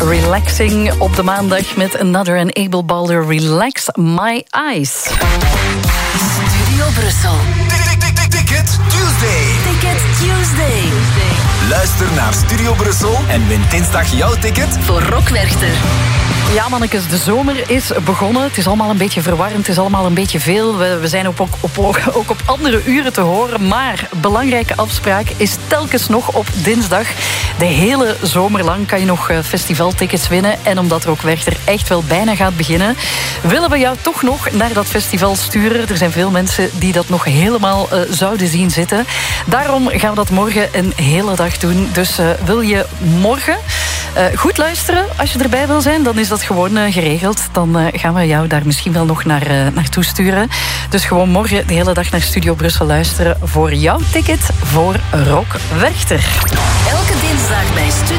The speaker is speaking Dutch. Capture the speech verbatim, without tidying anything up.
Relaxing op de maandag met Another and Abel Balder. Relax My Eyes. Studio Brussel. Ticket Tuesday. Ticket Tuesday. Luister naar Studio Brussel en win dinsdag jouw ticket voor Rock Werchter. Ja, mannetjes, de zomer is begonnen. Het is allemaal een beetje verwarrend, het is allemaal een beetje veel. We, we zijn ook op, op, ook op andere uren te horen. Maar belangrijke afspraak is telkens nog op dinsdag. De hele zomer lang kan je nog festivaltickets winnen. En omdat Rock Werchter echt wel bijna gaat beginnen, willen we jou toch nog naar dat festival sturen. Er zijn veel mensen die dat nog helemaal uh, zouden zien zitten. Daarom gaan we dat morgen een hele dag doen. Dus uh, wil je morgen uh, goed luisteren als je erbij wil zijn, dan is dat gewoon uh, geregeld. Dan uh, gaan we jou daar misschien wel nog naar, uh, naartoe sturen. Dus gewoon morgen de hele dag naar Studio Brussel luisteren voor jouw ticket voor Rock Werchter. Elke dinsdag bij Studio